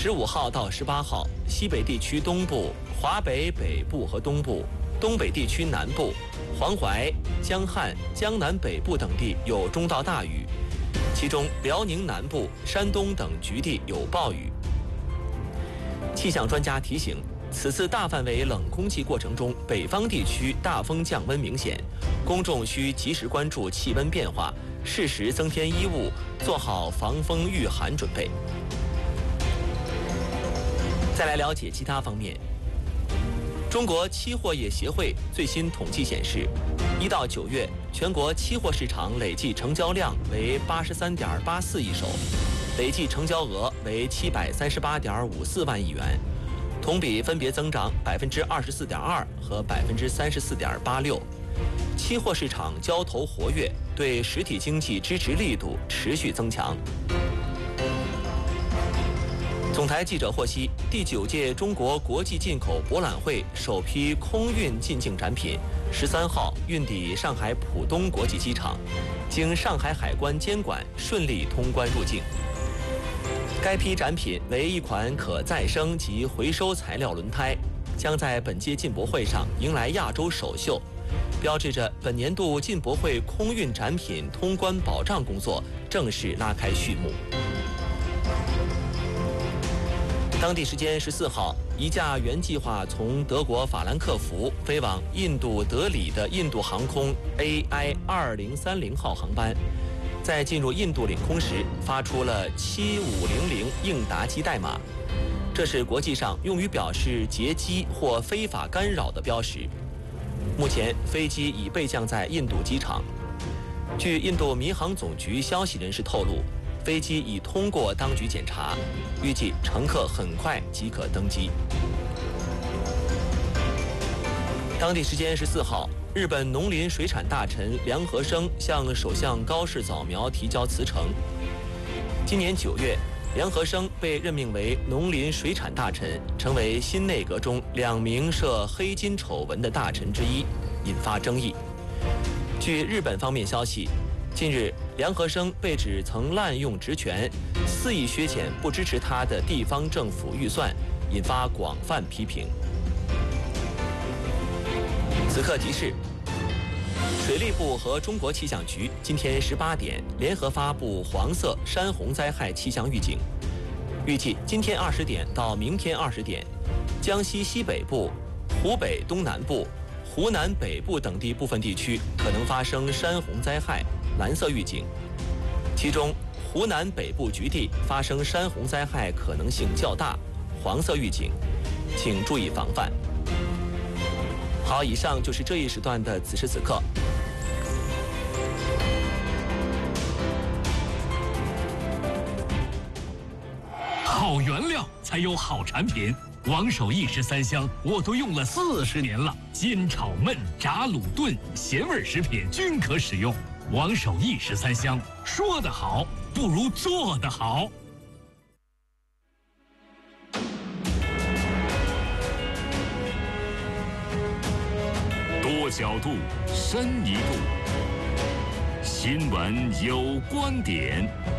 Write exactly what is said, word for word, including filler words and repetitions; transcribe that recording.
十五号到十八号，西北地区东部、华北北部和东部、东北地区南部、黄淮、江汉、江南北部等地有中到大雨，其中辽宁南部、山东等局地有暴雨。气象专家提醒，此次大范围冷空气过程中，北方地区大风降温明显，公众需及时关注气温变化，适时增添衣物，做好防风御寒准备。再来了解其他方面。中国期货业协会最新统计显示，一到九月，全国期货市场累计成交量为八十三点八四亿手，累计成交额为七百三十八点五四万亿元，同比分别增长百分之二十四点二和百分之三十四点八六。期货市场交投活跃，对实体经济支持力度持续增强。总台记者获悉，第九届中国国际进口博览会首批空运进境展品十三号运抵上海浦东国际机场，经上海海关监管顺利通关入境。该批展品为一款可再生及回收材料轮胎，将在本届进博会上迎来亚洲首秀，标志着本年度进博会空运展品通关保障工作正式拉开序幕。当地时间十四号，一架原计划从德国法兰克福飞往印度德里的印度航空 A I 二零三零号航班，在进入印度领空时发出了七五零零应答机代码，这是国际上用于表示劫机或非法干扰的标识。目前，飞机已备降在印度机场。据印度民航总局消息人士透露，飞机已通过当局检查，预计乘客很快即可登机。当地时间十四号，日本农林水产大臣梁和生向首相高市早苗提交辞呈。今年九月，梁和生被任命为农林水产大臣，成为新内阁中两名涉黑金丑闻的大臣之一，引发争议。据日本方面消息，近日，梁和生被指曾滥用职权，肆意削减不支持他的地方政府预算，引发广泛批评。此刻提示：水利部和中国气象局今天十八点联合发布黄色山洪灾害气象预警，预计今天二十点到明天二十点，江西西北部、湖北东南部、湖南北部等地部分地区可能发生山洪灾害。蓝色预警，其中湖南北部局地发生山洪灾害可能性较大，黄色预警，请注意防范。好，以上就是这一时段的此时此刻。 好原料才有好产品。王守义十三香我都用了四十年了，煎炒焖炸卤炖咸味食品均可使用。王守义十三香，说得好不如做得好。 多角度，深一度，新闻有观点。